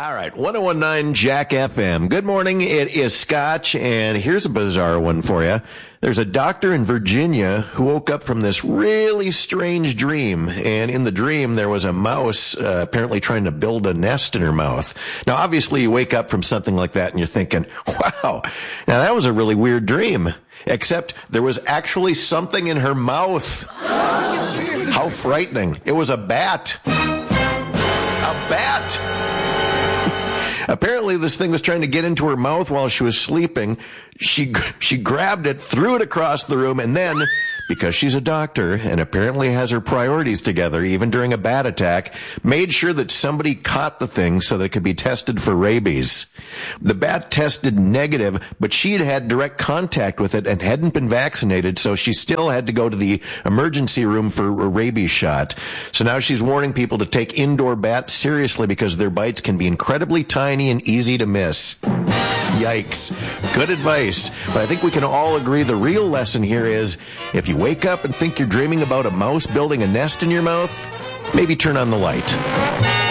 All right, 1019 Jack FM. Good morning. It is Scotch, and here's a bizarre one for you. There's a doctor in Virginia who woke up from this really strange dream, and in the dream there was a mouse apparently trying to build a nest in her mouth. Now, obviously, you wake up from something like that and you're thinking, wow, now that was a really weird dream. Except there was actually something in her mouth. How frightening. It was a bat. A bat. Apparently, this thing was trying to get into her mouth while she was sleeping. She grabbed it, threw it across the room, and then, because she's a doctor and apparently has her priorities together, even during a bat attack, made sure that somebody caught the thing so that it could be tested for rabies. The bat tested negative, but she had had direct contact with it and hadn't been vaccinated, so she still had to go to the emergency room for a rabies shot. So now she's warning people to take indoor bats seriously because their bites can be incredibly tiny and easy to miss. Yikes. Good advice. But I think we can all agree the real lesson here is if you wake up and think you're dreaming about a mouse building a nest in your mouth, maybe turn on the light.